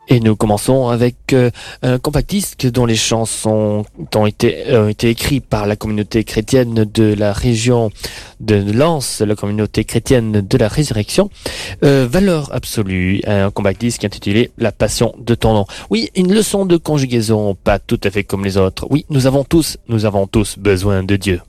Et nous commençons avec un compact disque dont les chansons ont été écrites par la communauté chrétienne de la région de Lens, la communauté chrétienne de la résurrection. Valeur absolue, un compact disque intitulé La passion de ton nom. Oui, une leçon de conjugaison, pas tout à fait comme les autres. Oui, nous avons tous besoin de Dieu.